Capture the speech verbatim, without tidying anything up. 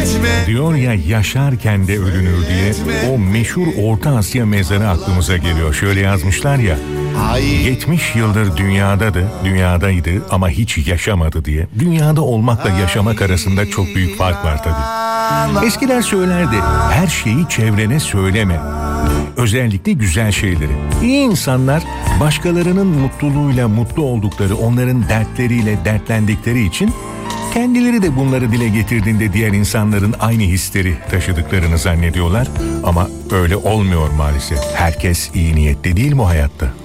Diyor ya, yaşarken de ölünür diye. O meşhur Orta Asya mezarı aklımıza geliyor. Şöyle yazmışlar ya: yetmiş yıldır dünyadadı, dünyadaydı ama hiç yaşamadı diye. Dünyada olmakla yaşamak arasında çok büyük fark var tabii. Eskiler söylerdi, her şeyi çevrene söyleme. Özellikle güzel şeyleri. İyi insanlar başkalarının mutluluğuyla mutlu oldukları, onların dertleriyle dertlendikleri için kendileri de bunları dile getirdiğinde diğer insanların aynı hisleri taşıdıklarını zannediyorlar. Ama öyle olmuyor maalesef. Herkes iyi niyetli değil bu hayatta.